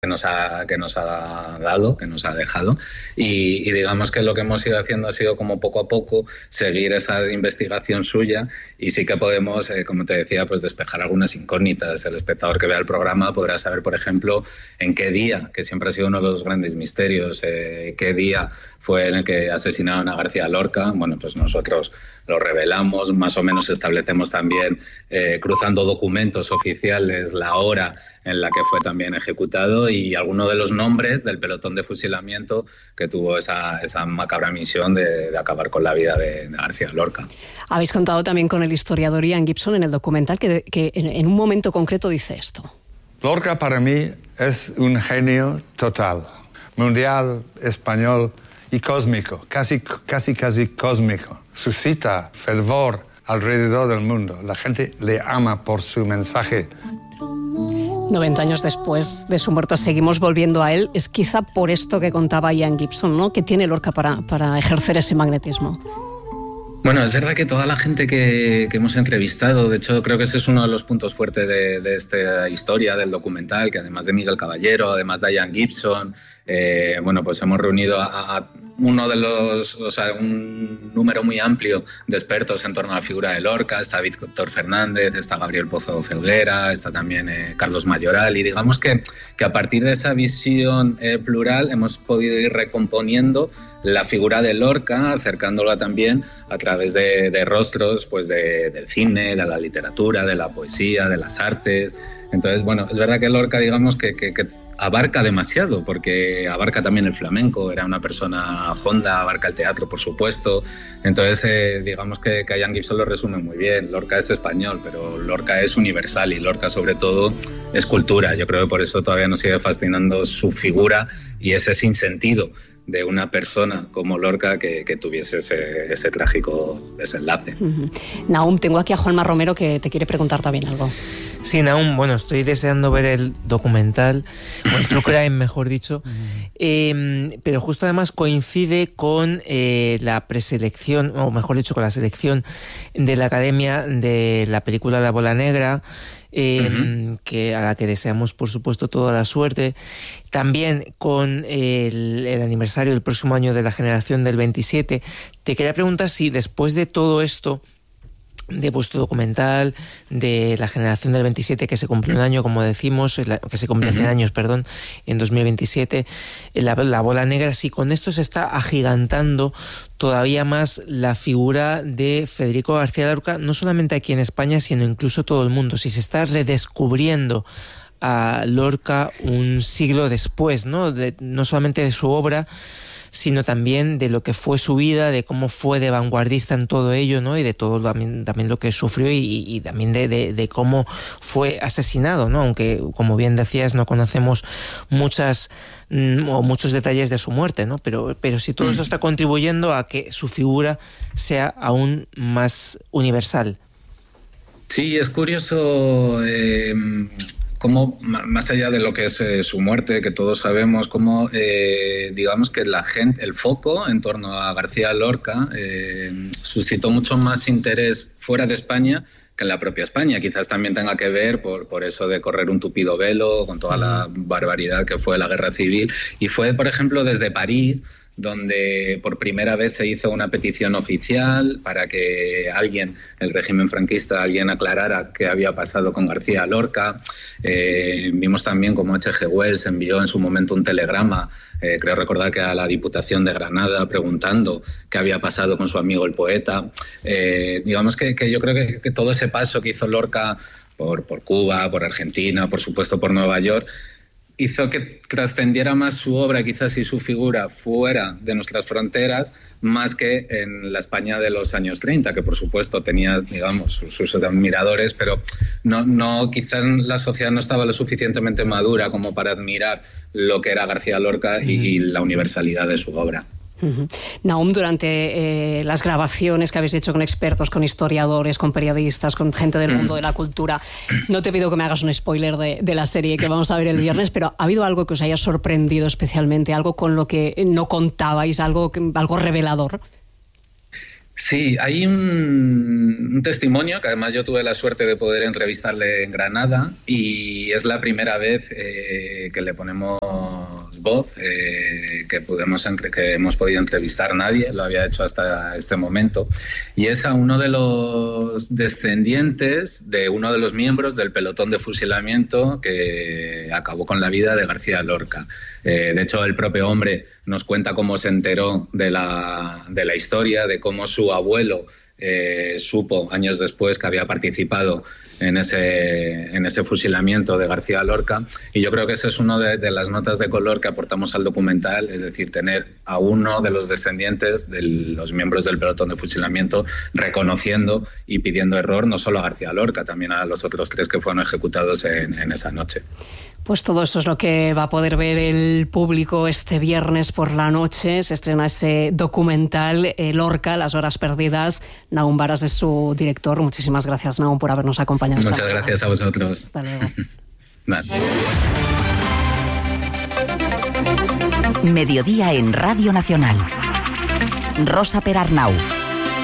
que nos ha dado, que nos ha dejado, y digamos que lo que hemos ido haciendo ha sido como poco a poco seguir esa investigación suya, y sí que podemos, como te decía, pues despejar algunas incógnitas. El espectador que vea el programa podrá saber, por ejemplo, en qué día, que siempre ha sido uno de los grandes misterios, qué día fue en el que asesinaron a García Lorca. Bueno, pues nosotros lo revelamos, más o menos establecemos también, cruzando documentos oficiales, la hora en la que fue también ejecutado y alguno de los nombres del pelotón de fusilamiento que tuvo esa macabra misión de acabar con la vida de García Lorca. Habéis contado también con el historiador Ian Gibson en el documental que en un momento concreto dice esto. Lorca para mí es un genio total, mundial, español y cósmico, casi cósmico. Suscita fervor alrededor del mundo. La gente le ama por su mensaje. 90 años después de su muerte seguimos volviendo a él. Es quizá por esto que contaba Ian Gibson, ¿no?, que tiene Lorca para ejercer ese magnetismo. Bueno, es verdad que toda la gente que hemos entrevistado, de hecho creo que ese es uno de los puntos fuertes de esta historia, del documental, que además de Miguel Caballero, además de Ian Gibson, bueno, pues hemos reunido a uno de los, o sea, un número muy amplio de expertos en torno a la figura de Lorca. Está Víctor Fernández, está Gabriel Pozo Felguera, está también Carlos Mayoral, y digamos que a partir de esa visión plural hemos podido ir recomponiendo la figura de Lorca, acercándola también a través de rostros pues del cine, de la literatura, de la poesía, de las artes. Entonces, bueno, es verdad que Lorca, digamos que abarca demasiado, porque abarca también el flamenco, era una persona honda, abarca el teatro, por supuesto. Entonces, digamos que Ian Gibson lo resume muy bien. Lorca es español, pero Lorca es universal, y Lorca sobre todo es cultura. Yo creo que por eso todavía nos sigue fascinando su figura y ese sinsentido de una persona como Lorca que tuviese ese trágico desenlace. Naum, tengo aquí a Juanma Romero que te quiere preguntar también algo. Sí, Naum, bueno, estoy deseando ver el documental, o el True Crime, mejor dicho, pero justo además coincide con la preselección, o mejor dicho, con la selección de la Academia de la película La Bola Negra, que a la que deseamos, por supuesto, toda la suerte. También con el aniversario del próximo año de la generación del 27. Te quería preguntar si después de todo esto, de vuestro documental, de la generación del 27, que se cumple un año, como decimos, que se cumple 100 años, perdón, en 2027, la Bola Negra, si con esto se está agigantando todavía más la figura de Federico García Lorca, no solamente aquí en España, sino incluso todo el mundo, si se está redescubriendo a Lorca un siglo después, ¿no? No solamente de su obra, sino también de lo que fue su vida, de cómo fue de vanguardista en todo ello, ¿no? Y de todo también lo que sufrió y también de cómo fue asesinado, ¿no? Aunque, como bien decías, no conocemos muchos detalles de su muerte, ¿no? Pero si todo eso está contribuyendo a que su figura sea aún más universal. Sí, es curioso cómo, más allá de lo que es su muerte, que todos sabemos, cómo digamos que el foco en torno a García Lorca suscitó mucho más interés fuera de España que en la propia España. Quizás también tenga que ver por eso de correr un tupido velo con toda la barbaridad que fue la guerra civil. Y fue, por ejemplo, desde París, donde por primera vez se hizo una petición oficial para que el régimen franquista, aclarara qué había pasado con García Lorca. Vimos también cómo H.G. Wells envió en su momento un telegrama, creo recordar que a la Diputación de Granada, preguntando qué había pasado con su amigo el poeta. Digamos que yo creo que todo ese paso que hizo Lorca por Cuba, por Argentina, por supuesto por Nueva York, hizo que trascendiera más su obra, quizás, y su figura fuera de nuestras fronteras, más que en la España de los años 30, que por supuesto tenía, digamos, sus admiradores, pero quizás la sociedad no estaba lo suficientemente madura como para admirar lo que era García Lorca y la universalidad de su obra. Naum, durante las grabaciones que habéis hecho con expertos, con historiadores, con periodistas, con gente del mundo de la cultura, no te pido que me hagas un spoiler de la serie que vamos a ver el viernes, pero ¿ha habido algo que os haya sorprendido especialmente, algo con lo que no contabais, algo revelador? Sí, hay un testimonio que además yo tuve la suerte de poder entrevistarle en Granada y es la primera vez que le ponemos voz, que hemos podido entrevistar. Nadie lo había hecho hasta este momento, y es a uno de los descendientes de uno de los miembros del pelotón de fusilamiento que acabó con la vida de García Lorca. De hecho, el propio hombre nos cuenta cómo se enteró de la historia, de cómo su abuelo supo años después que había participado en ese fusilamiento de García Lorca, y yo creo que esa es una de las notas de color que aportamos al documental, es decir, tener a uno de los descendientes de los miembros del pelotón de fusilamiento reconociendo y pidiendo error no solo a García Lorca, también a los otros 3 que fueron ejecutados en esa noche. Pues todo eso es lo que va a poder ver el público este viernes por la noche. Se estrena ese documental, Lorca, Las horas perdidas. Nahum Baras es su director. Muchísimas gracias, Nahum, por habernos acompañado. Muchas gracias a vosotros. Hasta luego. Mediodía en Radio Nacional. Rosa Perarnau.